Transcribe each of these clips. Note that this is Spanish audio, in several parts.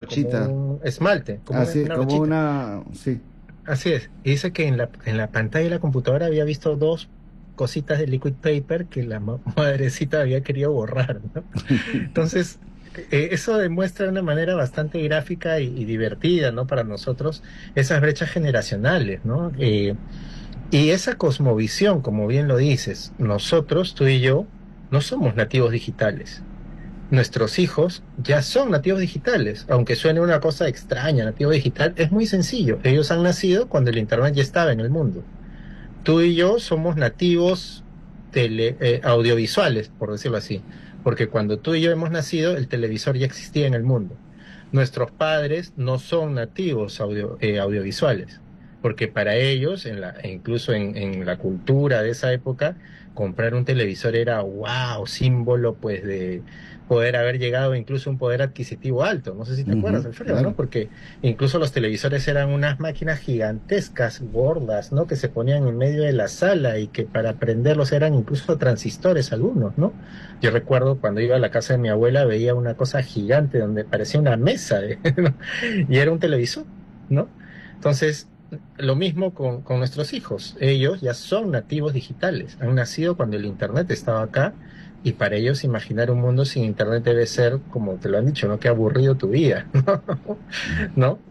como brochita. un esmalte, como Así, una como brochita. una... Sí. Así es. Y dice que en la pantalla de la computadora había visto dos cositas de liquid paper que la madrecita había querido borrar, ¿no? Entonces, eso demuestra de una manera bastante gráfica y divertida, ¿no? Para nosotros, esas brechas generacionales, ¿no? Y esa cosmovisión, como bien lo dices, nosotros, tú y yo, no somos nativos digitales. Nuestros hijos ya son nativos digitales, aunque suene una cosa extraña, nativo digital, es muy sencillo. Ellos han nacido cuando el Internet ya estaba en el mundo. Tú y yo somos nativos audiovisuales, por decirlo así, porque cuando tú y yo hemos nacido, el televisor ya existía en el mundo. Nuestros padres no son nativos audiovisuales, porque para ellos, incluso en la cultura de esa época, comprar un televisor era, wow, símbolo pues de poder haber llegado incluso a un poder adquisitivo alto. No sé si te acuerdas, Ujú, Alfredo, ¿no? claro. Porque incluso los televisores eran unas máquinas gigantescas, gordas, ¿no? Que se ponían en medio de la sala y que para prenderlos eran incluso transistores algunos, ¿no? Yo recuerdo cuando iba a la casa de mi abuela veía una cosa gigante donde parecía una mesa, ¿no? Y era un televisor, ¿no? Entonces, lo mismo con nuestros hijos. Ellos ya son nativos digitales, han nacido cuando el Internet estaba acá y para ellos imaginar un mundo sin Internet debe ser, como te lo han dicho, ¿no? Qué aburrido tu vida, ¿no? ¿No?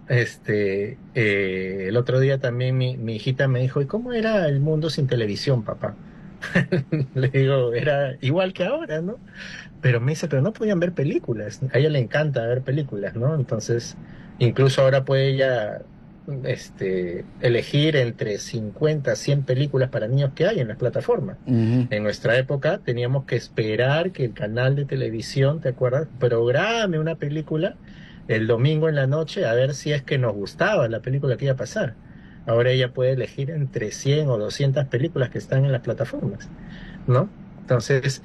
El otro día también mi hijita me dijo, ¿y cómo era el mundo sin televisión, papá? Le digo, era igual que ahora, ¿no? Pero me dice, pero no podían ver películas. A ella le encanta ver películas, ¿no? Entonces, incluso ahora puede ella, elegir entre 50 100 películas para niños que hay en las plataformas. Ujú. En nuestra época teníamos que esperar que el canal de televisión, ¿te acuerdas? Programe una película el domingo en la noche a ver si es que nos gustaba la película que iba a pasar. Ahora ella puede elegir entre 100 o 200 películas que están en las plataformas, ¿no? Entonces,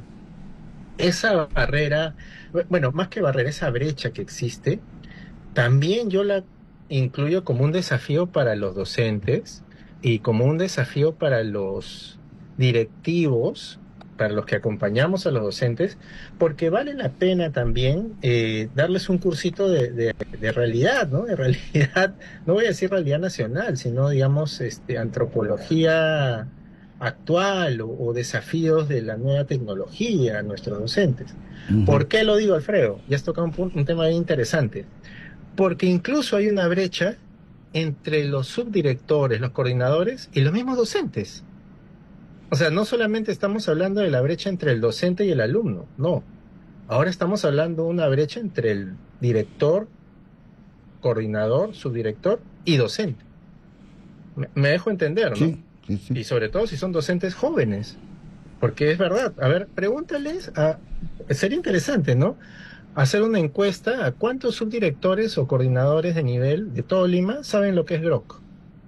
esa barrera, bueno, más que barrera, esa brecha que existe, también yo la incluyo como un desafío para los docentes y como un desafío para los directivos, para los que acompañamos a los docentes, porque vale la pena también darles un cursito de realidad, ¿no? De realidad, no voy a decir realidad nacional, sino, digamos, antropología actual o desafíos de la nueva tecnología a nuestros docentes. Ujú. ¿Por qué lo digo, Alfredo? Ya has tocado un tema bien interesante porque incluso hay una brecha entre los subdirectores, los coordinadores y los mismos docentes. O sea, no solamente estamos hablando de la brecha entre el docente y el alumno, no. Ahora estamos hablando de una brecha entre el director, coordinador, subdirector y docente. Me dejo entender, ¿no? Sí, sí, sí. Y sobre todo si son docentes jóvenes, porque es verdad. A ver, pregúntales sería interesante, ¿no? Hacer una encuesta a cuántos subdirectores o coordinadores de nivel de todo Lima saben lo que es Grok,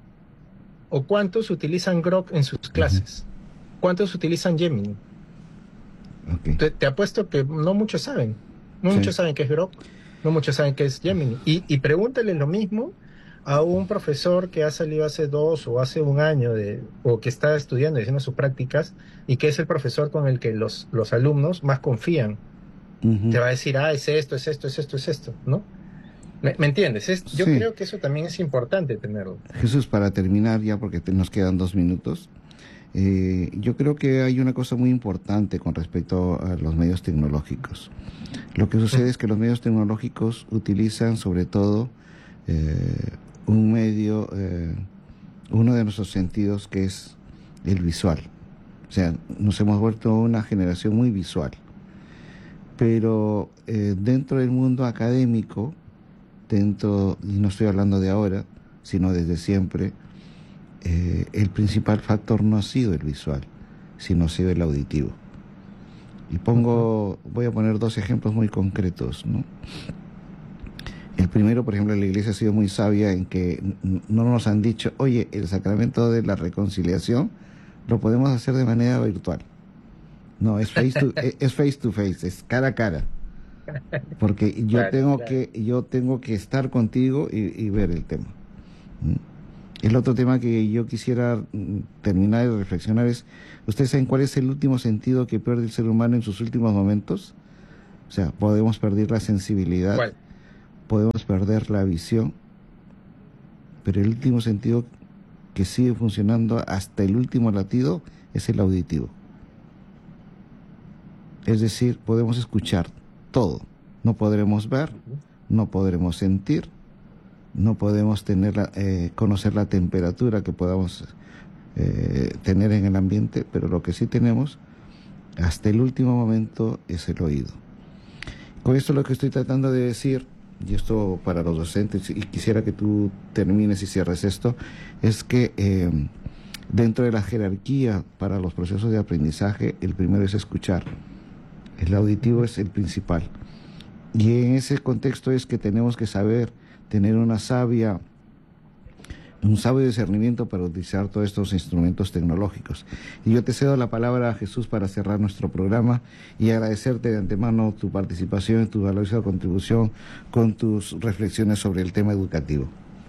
o cuántos utilizan Grok en sus Ujú. clases, cuántos utilizan Gemini. Ok. Te apuesto que no muchos saben, no Sí. muchos saben qué es Grok, no muchos saben qué es Gemini. Y pregúntale lo mismo a un profesor que ha salido hace 2 o hace 1 año o que está estudiando y haciendo sus prácticas y que es el profesor con el que los alumnos más confían. Ujú. Te va a decir, es esto, es esto, es esto, es esto, ¿no? ¿Me entiendes? Yo Sí. creo que eso también es importante tenerlo. Jesús, para terminar ya, porque nos quedan 2 minutos, yo creo que hay una cosa muy importante con respecto a los medios tecnológicos. Lo que sucede Ujú. es que los medios tecnológicos utilizan sobre todo un medio, uno de nuestros sentidos que es el visual. O sea, nos hemos vuelto una generación muy visual. Pero dentro del mundo académico, y no estoy hablando de ahora, sino desde siempre, el principal factor no ha sido el visual, sino ha sido el auditivo. Y Ujú. voy a poner 2 ejemplos muy concretos, ¿no? El primero, por ejemplo, la iglesia ha sido muy sabia en que no nos han dicho, oye, el sacramento de la reconciliación lo podemos hacer de manera virtual. No, es face to face, es cara a cara. Porque Claro, claro. yo tengo que estar contigo y ver el tema. ¿Mm? El otro tema que yo quisiera terminar y reflexionar es, ¿ustedes saben cuál es el último sentido que pierde el ser humano en sus últimos momentos? O sea, podemos perder la sensibilidad, ¿Cuál? podemos perder la visión, pero el último sentido que sigue funcionando hasta el último latido es el auditivo. Es decir, podemos escuchar todo. No podremos ver, no podremos sentir, no podemos conocer la temperatura que podamos tener en el ambiente, pero lo que sí tenemos hasta el último momento es el oído. Con esto lo que estoy tratando de decir, y esto para los docentes, y quisiera que tú termines y cierres esto, es que dentro de la jerarquía para los procesos de aprendizaje, el primero es escuchar. El auditivo es el principal. Y en ese contexto es que tenemos que saber tener un sabio discernimiento para utilizar todos estos instrumentos tecnológicos. Y yo te cedo la palabra a Jesús para cerrar nuestro programa y agradecerte de antemano tu participación y tu valiosa contribución con tus reflexiones sobre el tema educativo.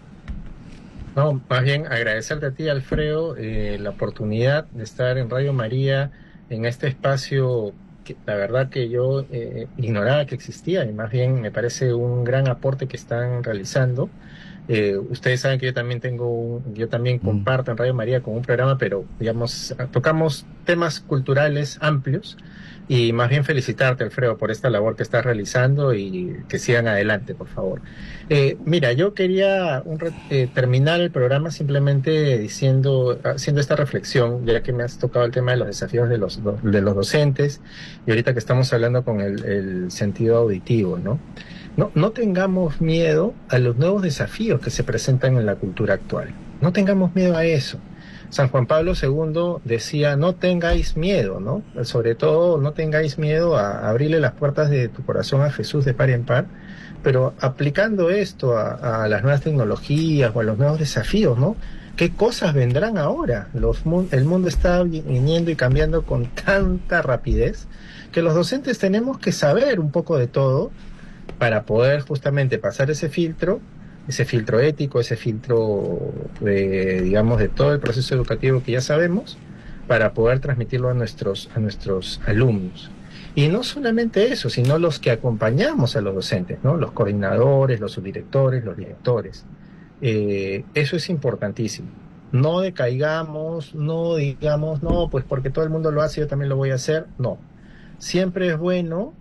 No, más bien agradecerte a ti, Alfredo, la oportunidad de estar en Radio María, en este espacio que la verdad que yo ignoraba que existía, y más bien me parece un gran aporte que están realizando. Ustedes saben que yo también comparto en Radio María con un programa, pero digamos, tocamos temas culturales amplios, y más bien felicitarte, Alfredo, por esta labor que estás realizando y que sigan adelante, por favor. Mira, yo quería terminar el programa simplemente haciendo esta reflexión, ya que me has tocado el tema de los desafíos de los docentes, y ahorita que estamos hablando con el sentido auditivo, ¿no? No tengamos miedo a los nuevos desafíos que se presentan en la cultura actual. No tengamos miedo a eso. San Juan Pablo II decía, no tengáis miedo, ¿no? Sobre todo, no tengáis miedo a abrirle las puertas de tu corazón a Jesús de par en par, pero aplicando esto a las nuevas tecnologías o a los nuevos desafíos, ¿no? ¿Qué cosas vendrán ahora? El mundo está viniendo y cambiando con tanta rapidez que los docentes tenemos que saber un poco de todo para poder justamente pasar ese filtro ético, ese filtro digamos, de todo el proceso educativo que ya sabemos, para poder transmitirlo a nuestros alumnos. Y no solamente eso, sino los que acompañamos a los docentes, ¿no? Los coordinadores, los subdirectores, los directores. Eso es importantísimo. No decaigamos, no digamos, no, pues porque todo el mundo lo hace, yo también lo voy a hacer. No. Siempre es bueno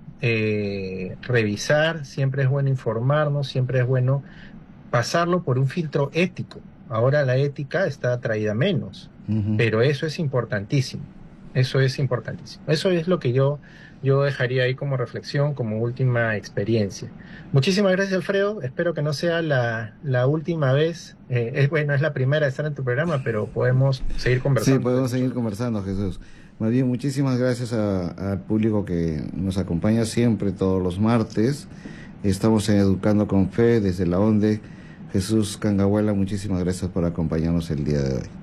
revisar, siempre es bueno informarnos, siempre es bueno pasarlo por un filtro ético. Ahora la ética está traída menos, pero eso es importantísimo. Eso es importantísimo. Eso es lo que yo dejaría ahí como reflexión, como última experiencia. Muchísimas gracias, Alfredo. Espero que no sea la última vez. Es la primera de estar en tu programa, pero podemos seguir conversando. Sí, podemos seguir conversando, Jesús. Más bien, muchísimas gracias al público que nos acompaña siempre todos los martes. Estamos en Educando con Fe desde la ONDE. Jesús Cangahuela, muchísimas gracias por acompañarnos el día de hoy.